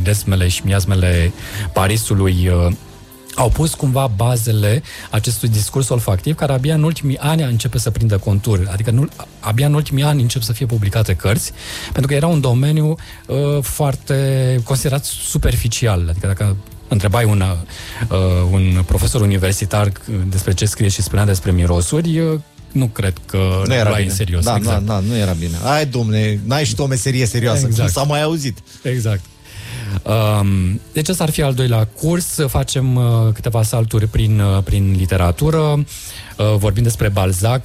miresmele și miasmele Parisului au pus cumva bazele acestui discurs olfactiv, care abia în ultimii ani începe să prindă contur. Adică abia în ultimii ani încep să fie publicate cărți, pentru că era un domeniu foarte considerat superficial. Adică dacă întrebai un profesor universitar despre ce scrie și spunea despre mirosuri, nu cred că nu era în serios. Da, exact. nu era bine. Hai, domne, n-ai și tu o meserie serioasă, exact. S-a mai auzit. Exact. Deci ăsta ar fi al doilea curs. Facem câteva salturi prin literatură. Vorbim despre Balzac,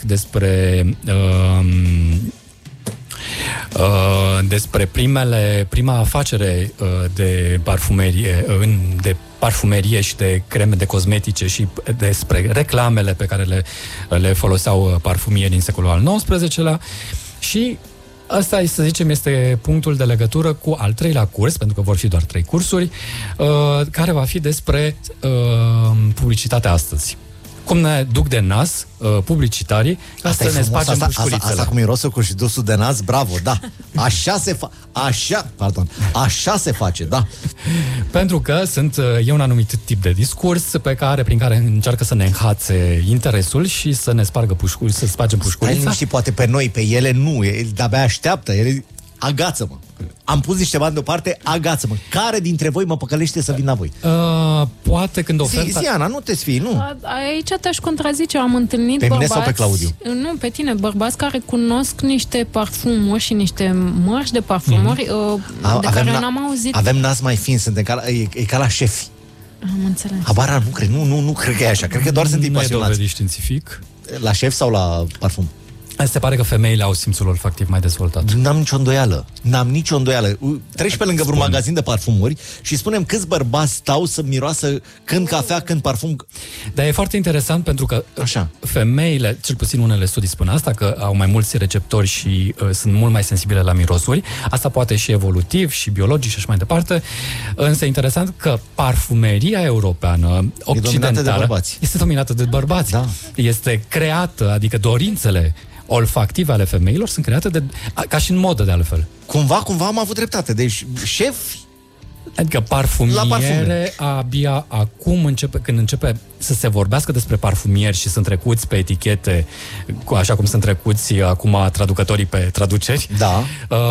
despre prima afacere de parfumerie și de creme de cosmetice și despre reclamele pe care le foloseau parfumierii în secolul al XIX-lea. Și asta, să zicem, este punctul de legătură cu al treilea curs, pentru că vor fi doar 3 cursuri, care va fi despre publicitatea astăzi. Cum ne duc de nas publicitarii ca asta să ne spagem pușculițele. Asta cu mirosul cu și dusul de nas, bravo, da. Așa se face, da. Pentru că e un anumit tip de discurs prin care încearcă să ne înhațe interesul și să ne spargem pușculița. Stai poate pe noi, pe ele nu, de-abia așteaptă, ele agață-mă. Am pus niște bani deoparte, agață-mă. Care dintre voi mă păcălește să vin la voi? Poate când oferta... Ana, nu te sfii, nu. Aici te-aș contrazice, am întâlnit pe bărbați... Pe mine sau pe Claudiu? Nu, pe tine, bărbați care cunosc niște parfumuri și niște mărci de parfumuri de care n-am auzit. Avem nas mai fin, e ca la șefi. Am înțeles. Habar nu cred că e așa. Cred că doar sunt pasionați. Nu e dovedit științific. La șef sau la parfum? Se pare că femeile au simțul olfactiv mai dezvoltat. N-am nicio îndoială. Treci pe lângă vreun magazin de parfumuri și spunem câți bărbați stau să miroasă când cafea, când parfum. Dar e foarte interesant pentru că femeile, cel puțin unele studii spun asta, că au mai mulți receptori și sunt mult mai sensibile la mirosuri. Asta poate și evolutiv și biologic și așa mai departe. Însă e interesant că parfumeria europeană occidentală este dominată de bărbați. Da. Este creată, adică dorințele olfactive ale femeilor sunt create ca și în modă, de altfel. Cumva am avut dreptate. Deci șefi, adică parfumiere abia acum când începe să se vorbească despre parfumieri și sunt trecuți pe etichete, așa cum sunt trecuți acum traducătorii pe traduceri. Da.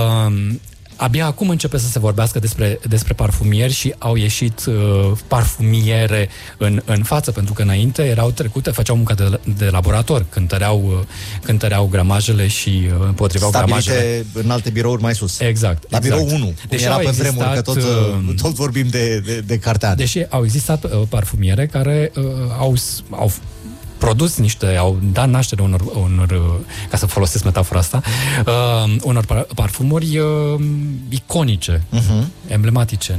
Abia acum începe să se vorbească despre parfumieri și au ieșit parfumiere în față, pentru că înainte erau trecute, făceau munca de laborator, cântăreau gramajele și potriveau gramajele. În alte birouri mai sus. Exact. La birou 1, deși era pe vremuri, că tot vorbim de cartea. Deși au existat parfumiere care au produs au dat naștere unor, ca să folosesc metafora asta, unor parfumuri iconice, emblematice.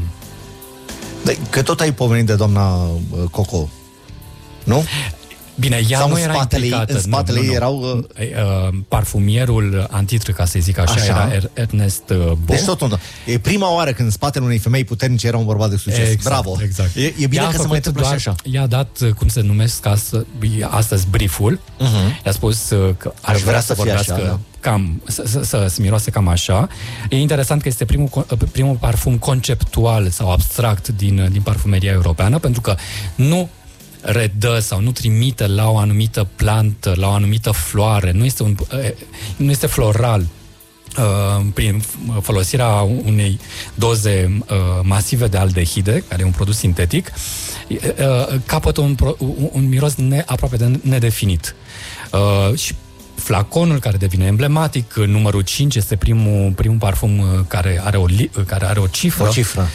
Că tot ai pomenit de doamna Coco, nu? Bine, ea nu era implicată. În spatele ei erau... Parfumierul antitru, ca să zic așa, era Ernest Beau. Deci tot, e prima oară când în spatele unei femei puternice era un bărbat de succes. Exact, bravo! Exact. E bine că se mai întâmplă așa. I-a dat, cum se numesc astăzi, brieful. I-a spus că aș vrea să vorbească așa, cam, să miroase cam așa. E interesant că este primul parfum conceptual sau abstract din parfumeria europeană, pentru că nu redă sau nu trimite la o anumită plantă, la o anumită floare, nu este floral. Prin folosirea unei doze masive de aldehide, care e un produs sintetic, capătă un miros aproape de nedefinit. Și flaconul care devine emblematic, numărul 5, este primul parfum care are o cifră.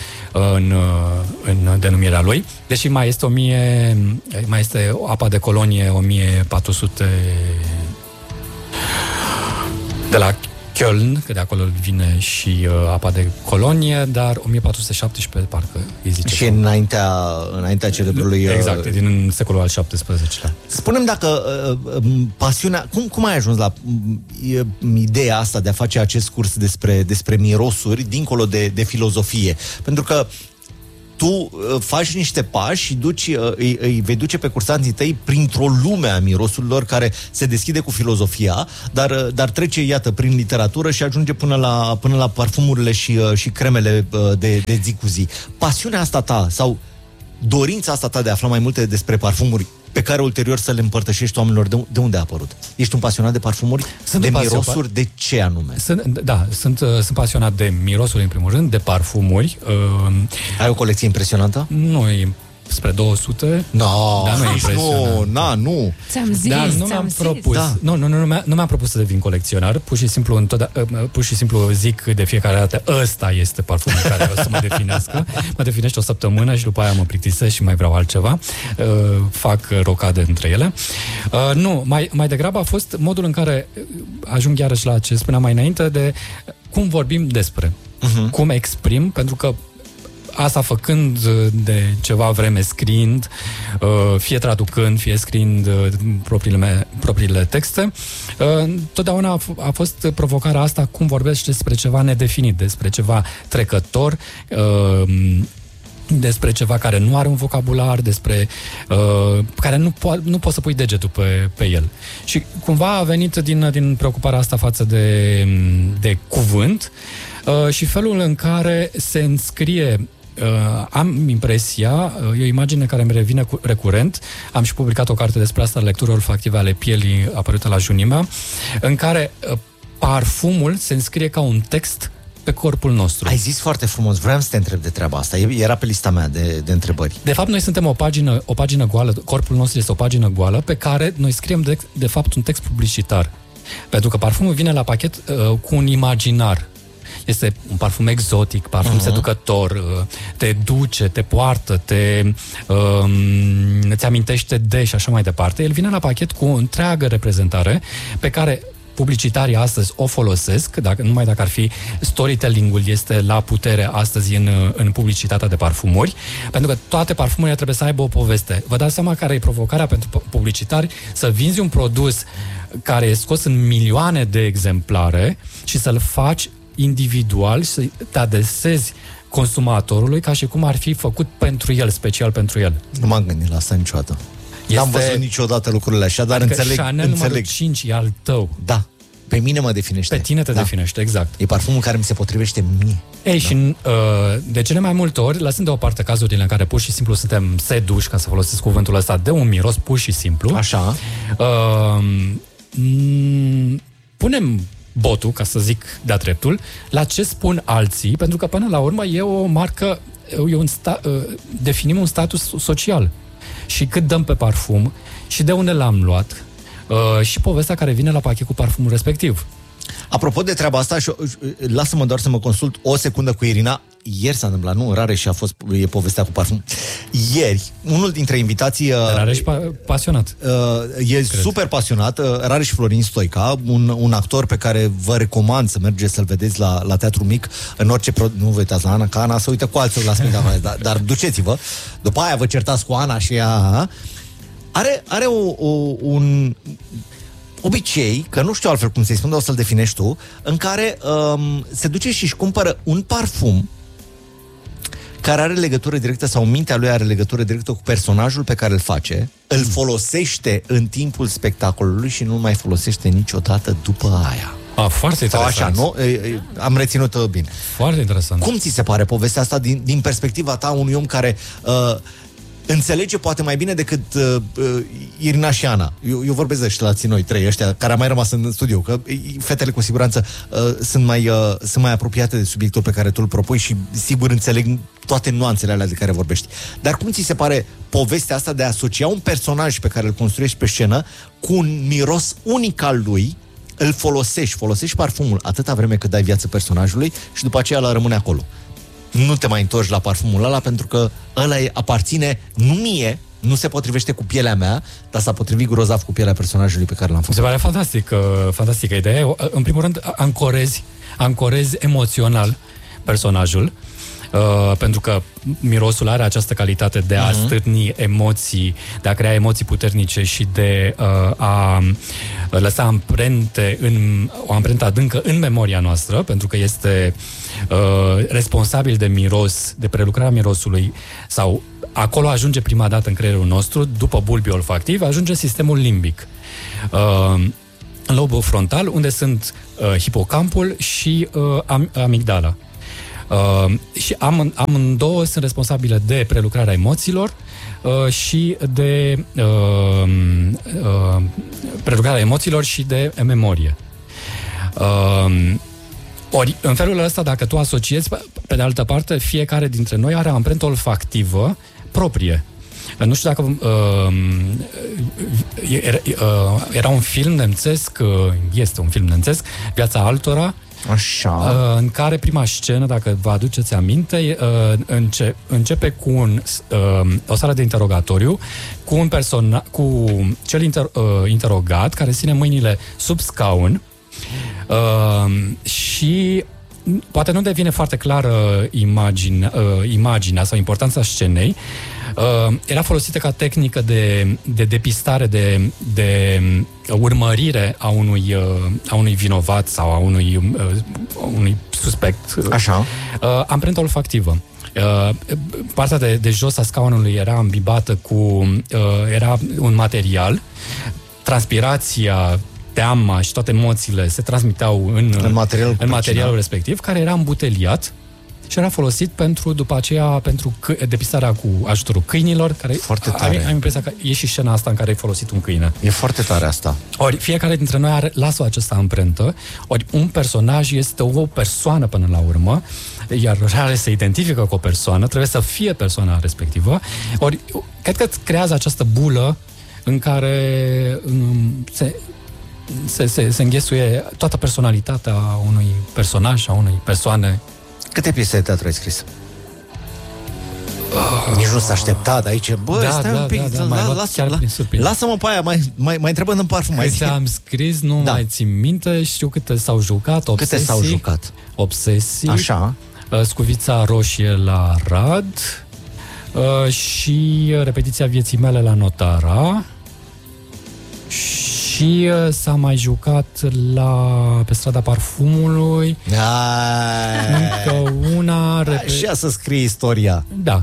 În denumirea lui. Deși mai este apa de colonie 1400 de la Köln, că de acolo vine și apa de colonie, dar 1417 parcă îi zice. Și înaintea celebrului... Exact, din secolul al XVII-lea. Spune-mi dacă pasiunea... Cum ai ajuns la ideea asta de a face acest curs despre mirosuri, dincolo de filozofie? Pentru că tu faci niște pași și îi vei duce pe cursanții tăi printr-o lume a mirosurilor care se deschide cu filozofia, dar trece, iată, prin literatură și ajunge până la parfumurile și cremele de zi cu zi. Pasiunea asta ta sau dorința asta ta de a afla mai multe despre parfumuri pe care ulterior să le împărtășești oamenilor, de unde a apărut? Ești un pasionat de parfumuri? De mirosuri? De ce anume? Sunt pasionat de mirosuri, în primul rând, de parfumuri. Ai o colecție impresionantă? Nu, e spre 200. No, dar nu e impresionant. Nu. Ți-am zis, dar nu mi-am propus. Da. Nu mi-am propus să devin colecționar. Pur și simplu zic de fiecare dată, ăsta este parfumul care o să mă definească. Mă definește o săptămână și după aia mă plictisesc și mai vreau altceva. Fac rocade între ele. Nu, mai degrabă a fost modul în care ajung iarăși la ce spuneam mai înainte de cum vorbim despre. Cum exprim, pentru că asta făcând de ceva vreme, scriind, fie traducând, fie scriind propriile texte, totdeauna a fost provocarea asta, cum vorbești despre ceva nedefinit, despre ceva trecător, despre ceva care nu are un vocabular, despre care nu poți să pui degetul pe el. Și cumva a venit din preocuparea asta față de cuvânt și felul în care se înscrie. Am impresia, e o imagine care îmi revine recurent, am și publicat o carte despre asta, Lecturi olfactive ale pielii, apărută la Junimea, în care parfumul se înscrie ca un text pe corpul nostru. Ai zis foarte frumos, vreau să te întreb de treaba asta, era pe lista mea de întrebări. De fapt, noi suntem o pagină goală, corpul nostru este o pagină goală pe care noi scriem de fapt un text publicitar. Pentru că parfumul vine la pachet cu un imaginar. Este un parfum exotic, parfum seducător, te duce, te poartă, îți amintește de și așa mai departe. El vine la pachet cu o întreagă reprezentare pe care publicitarii astăzi o folosesc, numai dacă ar fi storytelling-ul este la putere astăzi în publicitatea de parfumuri, pentru că toate parfumurile trebuie să aibă o poveste. Vă dați seama care e provocarea pentru publicitari? Să vinzi un produs care e scos în milioane de exemplare și să-l faci individual și să te adresezi consumatorului ca și cum ar fi făcut pentru el, special pentru el. Nu m-am gândit la asta niciodată. N-am văzut niciodată lucrurile așa, dar înțeleg. Chanel numărul 5 e al tău. Da. Pe mine mă definește. Pe tine te definește, exact. E parfumul care mi se potrivește mie. Și de cele mai multe ori, lăsând deoparte cazurile în care pur și simplu suntem seduși, ca să folosesc cuvântul ăsta, de un miros pur și simplu. Așa. Punem botul, ca să zic de-a dreptul, la ce spun alții, pentru că până la urmă e o marcă, definim un status social. Și cât dăm pe parfum, și de unde l-am luat, și povestea care vine la pachet cu parfumul respectiv. Apropo de treaba asta, lasă-mă doar să mă consult o secundă cu Irina. Ieri s-a întâmplat, nu? Rareș e povestea cu parfum. Ieri, unul dintre invitații... Rareș pasionat. Cred. Super pasionat. Rareș Florin Stoica, un actor pe care vă recomand să mergeți să-l vedeți la Teatru Mic, în orice... Nu vă uitați la Ana, că Ana se uită cu alții la spectacol, dar duceți-vă. După aia vă certați cu Ana și ea... Are un obicei, că nu știu altfel cum să-i spun, dar o să-l definești tu, în care se duce și își cumpără un parfum care are legătură directă sau mintea lui are legătură directă cu personajul pe care îl face, îl folosește în timpul spectacolului și nu mai folosește niciodată după aia. Foarte interesant. Sau așa, nu? Am reținut bine. Foarte interesant. Cum ți se pare povestea asta din perspectiva ta, unui om care înțelege poate mai bine decât Irina și Ana. Eu vorbesc de ăștia noi trei, ăștia care au mai rămas în studio, că fetele cu siguranță sunt mai apropiate de subiectul pe care tu îl propui și sigur înțeleg toate nuanțele alea de care vorbești. Dar cum ți se pare povestea asta de a asocia un personaj pe care îl construiești pe scenă cu un miros unic al lui, îl folosești parfumul atâta vreme cât dai viață personajului și după aceea ăla rămâne acolo. Nu te mai întorci la parfumul ăla pentru că ăla aparține nu mie, nu se potrivește cu pielea mea, dar s-a potrivit grozav cu pielea personajului pe care l-am făcut. Se pare fantastică ideea. În primul rând, ancorezi emoțional personajul pentru că mirosul are această calitate de a stârni emoții, de a crea emoții puternice și de a lăsa o amprentă adâncă în memoria noastră, pentru că este responsabil de miros, de prelucrarea mirosului, sau acolo ajunge prima dată în creierul nostru, după bulbii olfactivi, ajunge sistemul limbic. În lobul frontal, unde sunt hipocampul și amigdala. Și amândouă sunt responsabile de prelucrarea emoțiilor și de prelucrarea emoțiilor și de memorie. Ori, în felul ăsta, dacă tu asociezi, pe de altă parte, fiecare dintre noi are o amprentă olfactivă proprie. Nu știu dacă era un film nemțesc, este un film nemțesc, Viața altora, așa, în care prima scenă, dacă vă aduceți aminte, începe cu o sală de interogatoriu cu cel interogat care ține mâinile sub scaun și poate nu devine foarte clară imaginea sau importanța scenei. Era folosită ca tehnică de depistare, de urmărire a unui vinovat sau a unui suspect. Așa. Amprenta olfactivă. Partea de jos a scaunului era îmbibată era un material. Transpirația, teama și toate emoțiile se transmiteau în materialul respectiv, care era îmbuteliat și era folosit după aceea pentru depistarea cu ajutorul câinilor, care foarte tare. Am impresia că e și scena asta în care ai folosit un câine. E foarte tare asta. Ori fiecare dintre noi lasă această amprentă, ori un personaj este o persoană până la urmă, iar care se identifică cu o persoană, trebuie să fie persoana respectivă. Ori cred că îți creează această bulă în care se înghesuie toată personalitatea unui personaj, a unei persoane. Câte piese de teatru ai scris? Nici nu s-a așteptat aici. Bă, stai un pic, lasă-mă pe aia, mai întrebând în parfum. Câte am scris, nu mai țin minte, știu câte s-au jucat. Obsesii, câte s-au jucat? Obsesii. Așa. Scuvița roșie la Rad și repetiția vieții mele la Notara. Și s-a mai jucat pe strada Parfumului. Încă una. Așa să scrie istoria. Da.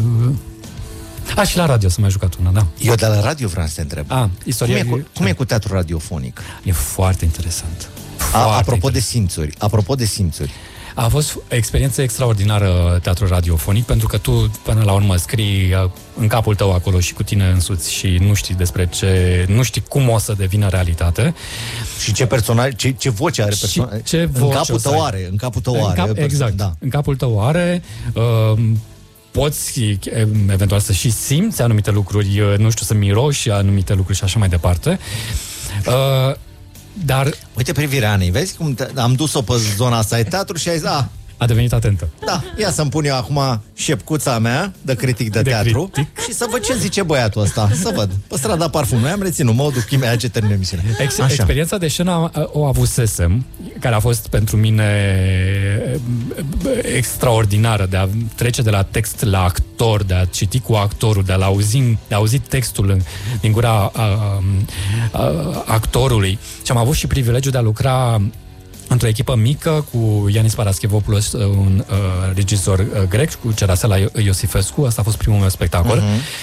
Și la radio s-a mai jucat una, da. Eu de la radio vreau să te întreb. Cum e cu teatrul radiofonic? E foarte interesant. Apropo de simțuri. A fost o experiență extraordinară teatrul radiofonic, pentru că tu, până la urmă, scrii în capul tău acolo și cu tine însuți și nu știi nu știi cum o să devină realitate. Și ce personaj, ce voce are personajul. În capul tău are. Exact. Da. În capul tău are. Poți eventual să și simți anumite lucruri, nu știu, să miroși anumite lucruri și așa mai departe. Dar... Uite privirea Anei, vezi cum am dus-o pe zona asta de teatru și ai zis, a devenit atentă. Da, ia să-mi pun eu acum șepcuța mea de critic de teatru și să văd ce zice băiatul ăsta. Să văd. Pe strada Parfum. Noi am reținut, mă duc imediat ce termin emisiunea. Experiența de scenă o avusesem, care a fost pentru mine extraordinară, de a trece de la text la actor, de a citi cu actorul, de a auzi textul din gura actorului. Și am avut și privilegiul de a lucra într-o echipă mică cu Ianis Paraschivopoulos, un regizor grec, cu Cerasela Iosifescu. Asta a fost primul meu spectacol.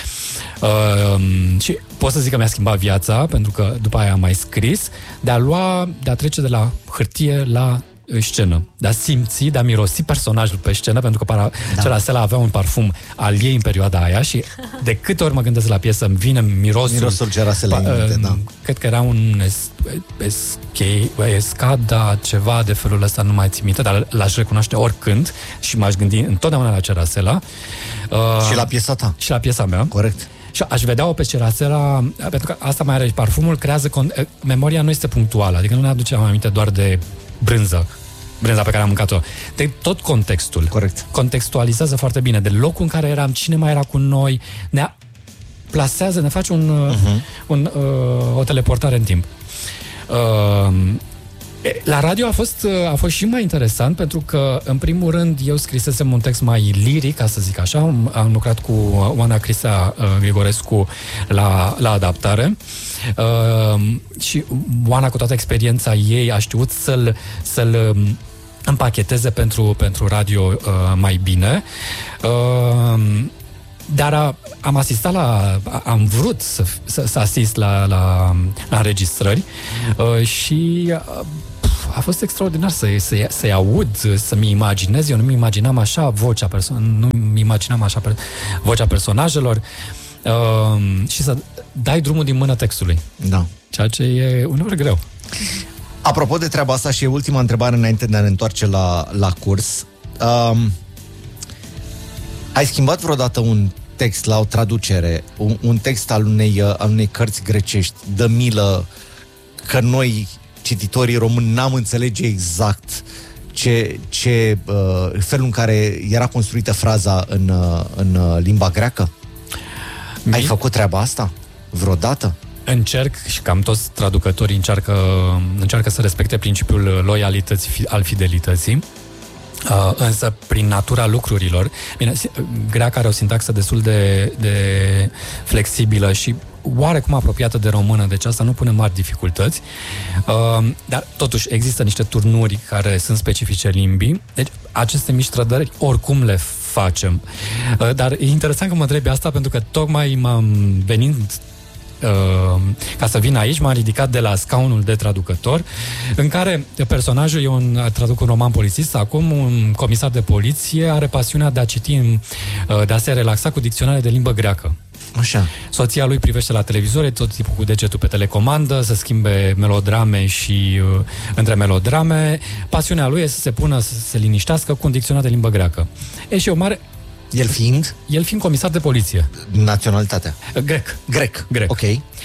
Și pot să zic că mi-a schimbat viața, pentru că după aia am mai scris, de a trece de la hârtie la scenă, de a simți, de a mirosi personajul pe scenă, pentru că Cerasela avea un parfum al ei în perioada aia și de câte ori mă gândesc la piesă îmi vine mirosul Cerasela în minte, da. Cred că era un Escada, ceva de felul ăsta, nu mai țin minte, dar l-aș recunoaște oricând și m-aș gândi întotdeauna la Cerasela. Și la piesa ta. Și la piesa mea. Corect. Și aș vedea-o pe Cerasela, pentru că asta mai are, parfumul creează, memoria nu este punctuală, adică nu ne aducem aminte doar de brânza pe care am mâncat-o. De tot contextul. Corect. Contextualizează foarte bine de locul în care eram, cine mai era cu noi, ne plasează, ne face o teleportare în timp. La radio a fost și mai interesant, pentru că, în primul rând, eu scrisesem un text mai liric, ca să zic așa. Am lucrat cu Oana Crisa Grigorescu la adaptare. Și Oana, cu toată experiența ei, a știut să-l împacheteze pentru radio mai bine. Dar am vrut să asist la înregistrări și a fost extraordinar să-i aud, să-mi imaginez. Eu nu-mi imaginam așa vocea personajelor și să dai drumul din mână textului. Da. Ceea ce e uneori greu. Apropo de treaba asta, și e ultima întrebare înainte de a ne întoarce la curs. Ai schimbat vreodată un text la o traducere, un text al unei cărți grecești, de milă că noi, cititorii români, n-am înțelege exact felul în care era construită fraza în limba greacă? Ai făcut treaba asta vreodată? Încerc, și cam toți traducătorii încearcă să respecte principiul loialității, al fidelității. Însă, prin natura lucrurilor, bine, greaca are o sintaxă destul de flexibilă și oarecum apropiată de română, deci asta nu pune mari dificultăți, dar totuși există niște turnuri care sunt specifice limbii, deci aceste mici trădări oricum le facem. Dar e interesant că mă întrebi asta, pentru că tocmai ca să vin aici, m-am ridicat de la scaunul de traducător, în care personajul, eu traduc un roman polițist, acum un comisar de poliție are pasiunea de a citi, de a se relaxa cu dicționare de limbă greacă. Așa. Soția lui privește la televizor, tot timpul cu degetul pe telecomandă, să schimbe melodrame și între melodrame. Pasiunea lui e să se pună, să se liniștească cu un dicționar de limbă greacă. E și o mare... El fiind comisar de poliție. Naționalitatea? Grec. Ok.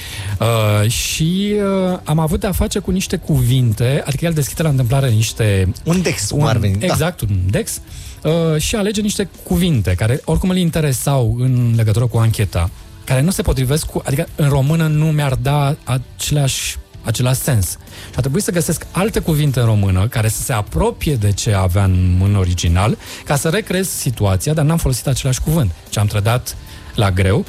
Și am avut de-a face cu niște cuvinte, adică el deschide la întâmplare niște... Un dex, cum ar veni. Exact, un dex. Și alege niște cuvinte care oricum îl interesau în legătură cu ancheta, care nu se potrivesc cu... Adică în română nu mi-ar da același sens. Și a trebuit să găsesc alte cuvinte în română care să se apropie de ce avea în original, ca să recreez situația, dar n-am folosit același cuvânt. Și am trădat la greu,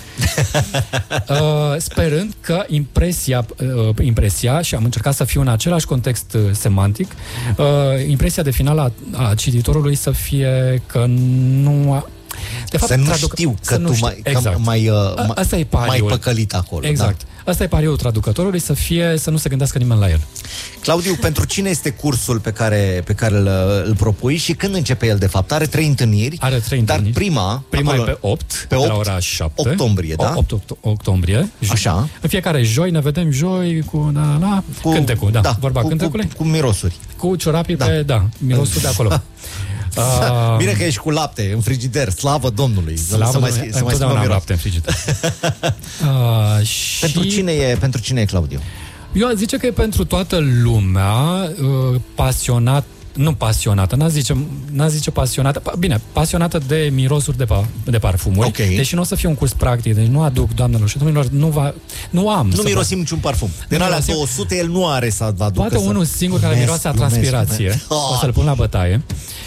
sperând că impresia, și am încercat să fiu în același context semantic, impresia de final a cititorului să fie că nu... De fapt, să nu știu că tu mai păcălit acolo. Exact. Da. Asta e pariul traducătorului, să nu se gândească nimeni la el. Claudiu, pentru cine este cursul pe care îl propui și când începe el, de fapt? Are 3 întâlniri. Dar prima e pe 8, la ora 7. Octombrie, da? 8 octombrie. Așa. În fiecare joi ne vedem cu cântecul, da. Vorba cântecului. Cu mirosuri. Cu ciorapii mirosul de acolo. Bine că ești cu lapte în frigider, slavă Domnului. Să mai schimbăm lapte în frigider. Pentru cine e Claudiu? Eu aș zice că e pentru toată lumea, n-aș zice pasionată, bine, pasionată de mirosuri de parfumuri. Okay. Deși nu o să fie un curs practic, deci nu aduc, doamnelor și domnilor, nu mirosim niciun parfum. Din alea 200 el nu are să aducă. Poate unul singur care miroase a transpirație. O să-l pun la bătaie.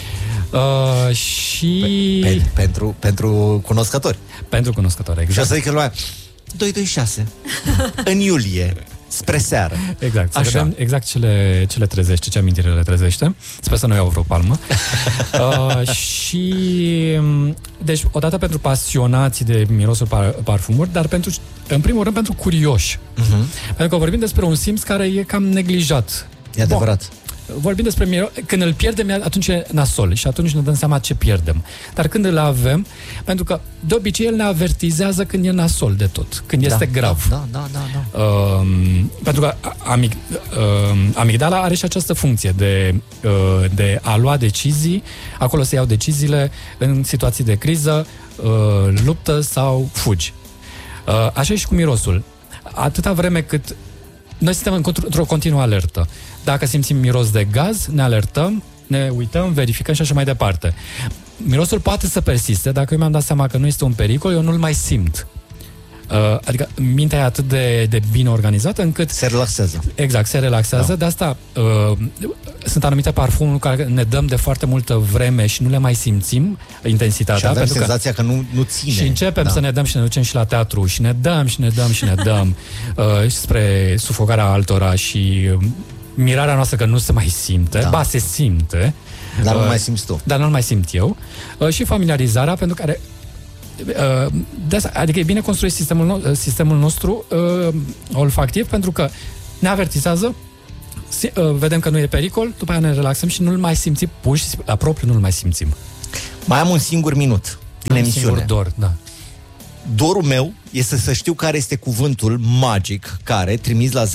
Și... Pentru cunoscători. Pentru cunoscători, exact. Și o să zic că lumea 226 în iulie spre seară. Exact. Să vedem exact ce le trezește, ce amintire le trezește. Sper să nu iau vreo palmă. Și deci, odată pentru pasionații de mirosuri parfumuri, dar în primul rând pentru curioși. Pentru că vorbim despre un simț care e cam neglijat. E adevărat. Vorbim despre miros, când îl pierdem, atunci e nasol și atunci ne dăm seama ce pierdem. Dar când îl avem, pentru că de obicei el ne avertizează când e nasol de tot, când este grav. Da. Pentru că amigdala are și această funcție de a lua decizii, acolo se iau deciziile în situații de criză, luptă sau fugi. Așa e și cu mirosul. Atâta vreme cât noi suntem într-o continuă alertă. Dacă simțim miros de gaz, ne alertăm, ne uităm, verificăm și așa mai departe. Mirosul poate să persiste, dacă eu mi-am dat seama că nu este un pericol, eu nu-l mai simt. Adică mintea e atât de bine organizată încât... Se relaxează. Exact, se relaxează. Da. De asta sunt anumite parfumuri care ne dăm de foarte multă vreme și nu le mai simțim intensitatea. Și avem senzația că nu ține. Și începem să ne dăm și ne ducem și la teatru și ne dăm și ne dăm și ne dăm spre sufocarea altora și mirarea noastră că nu se mai simte. Da. Ba, se simte. Dar nu mai simți tu. Dar nu mai simt eu. Și familiarizarea, pentru care de asta, adică e bine construit sistemul nostru olfactiv, pentru că ne avertizează, vedem că nu e pericol, după aia ne relaxăm și nu-l mai simțim, puși la propriu nu-l mai simțim. Mai am un singur minut din emisiune. Un singur dor, da. Dorul meu este să știu care este cuvântul magic care, trimis la 0772207777,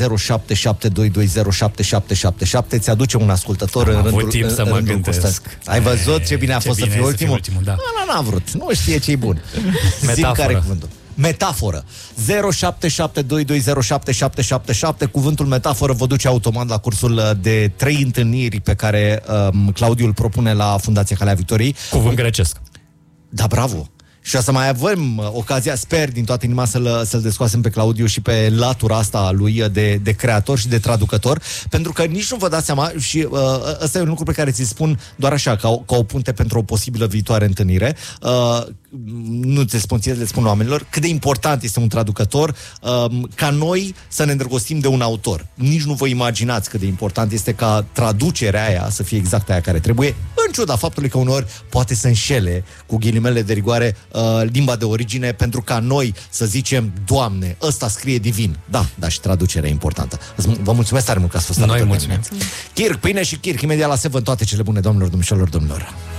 ți aduce un ascultător în rândul timp să mă gândesc. Ai văzut ce bine a fost să fie ultimul? Da. N-a vrut, nu știe ce-i bun. Zi-mi care cuvântul. Metaforă. 0772207777. Cuvântul metaforă vă duce automat la cursul de 3 întâlniri pe care Claudiu îl propune la Fundația Calea Victoriei. Cuvânt grecesc. Da, bravo. Și o să mai avem ocazia, sper din toată inima, să-l descoasem pe Claudiu și pe latura asta a lui de creator și de traducător, pentru că nici nu vă dați seama, și ăsta e un lucru pe care ți-l spun doar așa, ca o punte pentru o posibilă viitoare întâlnire. Nu ți-l spun ție, le spun oamenilor, cât de important este un traducător, ca noi să ne îndrăgostim de un autor. Nici nu vă imaginați cât de important este ca traducerea aia să fie exact aia care trebuie, în ciuda faptului că uneori poate să înșele, cu ghilimele de rigoare, limba de origine, pentru ca noi să zicem, Doamne, ăsta scrie divin. Da, dar și traducerea e importantă. Vă mulțumesc tare mult că ați fost alături de mine. Kirk, pâine și Kirk, imediat la 7, toate cele bune, domnilor, domnișoarelor, domnilor.